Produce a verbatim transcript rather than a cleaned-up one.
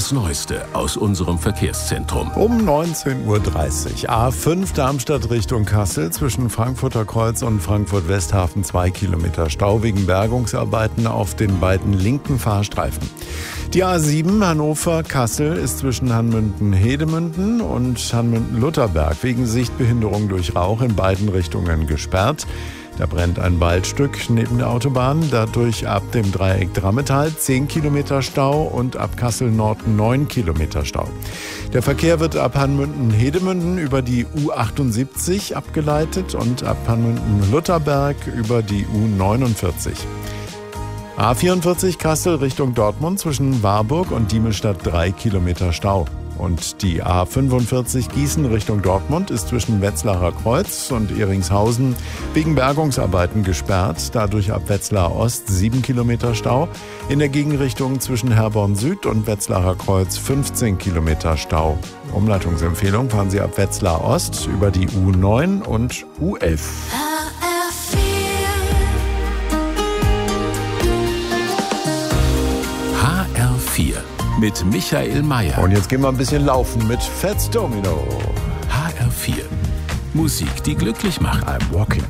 Das Neueste aus unserem Verkehrszentrum. Um neunzehn Uhr dreißig. A fünf Darmstadt Richtung Kassel. Zwischen Frankfurter Kreuz und Frankfurt-Westhafen zwei Kilometer Stau wegen Bergungsarbeiten auf den beiden linken Fahrstreifen. Die A sieben Hannover-Kassel ist zwischen Hanmünden-Hedemünden und Hanmünden-Lutherberg wegen Sichtbehinderung durch Rauch in beiden Richtungen gesperrt. Da brennt ein Waldstück neben der Autobahn, dadurch ab dem Dreieck Drammetal zehn Kilometer Stau und ab Kassel-Nord neun Kilometer Stau. Der Verkehr wird ab Hanmünden-Hedemünden über die U achtundsiebzig abgeleitet und ab Hanmünden-Lutherberg über die U neunundvierzig. A vierundvierzig Kassel Richtung Dortmund zwischen Warburg und Diemelstadt drei Kilometer Stau. Und die A fünfundvierzig Gießen Richtung Dortmund ist zwischen Wetzlarer Kreuz und Ehringshausen wegen Bergungsarbeiten gesperrt. Dadurch ab Wetzlar Ost sieben Kilometer Stau. In der Gegenrichtung zwischen Herborn Süd und Wetzlarer Kreuz fünfzehn Kilometer Stau. Umleitungsempfehlung: fahren Sie ab Wetzlar Ost über die U neun und U elf. H R vier mit Michael Mayer. Und jetzt gehen wir ein bisschen laufen mit Fats Domino. H R vier. Musik, die glücklich macht. I'm walking.